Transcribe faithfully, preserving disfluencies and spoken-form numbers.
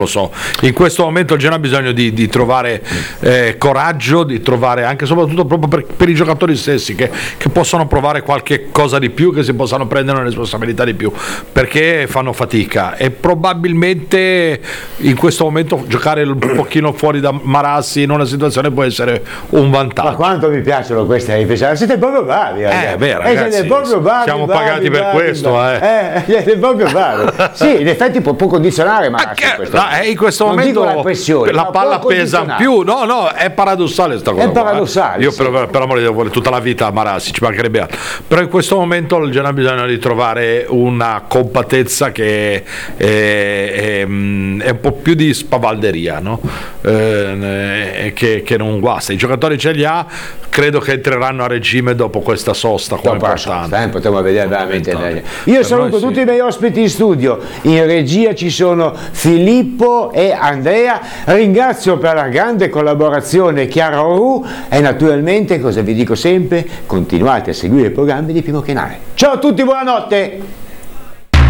lo so, in questo momento il Genoa ha bisogno di, di trovare eh, coraggio, di trovare anche soprattutto proprio per, per i giocatori stessi che, che possano provare qualche cosa di più, che si possano prendere una responsabilità di più, perché fanno fatica e probabilmente in questo momento giocare un pochino fuori da Marassi in una situazione può essere un vantaggio. Ma quanto mi piacciono queste riflessioni, siete proprio bravi, ragazzi. Eh, beh, ragazzi, eh, siete proprio bravi, siamo bravi, pagati bravi, per bravi, questo, bravi. eh. eh siete proprio bravi. Sì, in effetti può, può condizionare Marassi. No, eh, in questo non momento dico la pressione, la palla pesa più, no, no, è paradossale sta cosa. È paradossale. Eh. Io sì. per, per amore di Dio voglio tutta la vita a Marassi, ci mancherebbe altro. Però in questo momento il Genoa ha bisogno di trovare una compattezza che è, è, è un po' più di spavalderia, no? eh, che, che non guasta. I giocatori ce li ha, credo che entreranno a regime dopo questa sosta qua dopo importante. La sosta, eh, potremmo vedere veramente bene. Io per saluto tutti sì. i miei ospiti in studio, in regia ci sono Filippo e Andrea, ringrazio per la grande collaborazione Chiara Oru e naturalmente, cosa vi dico sempre, continuate a seguire i programmi di Primo Canale. Ciao a tutti, buonanotte!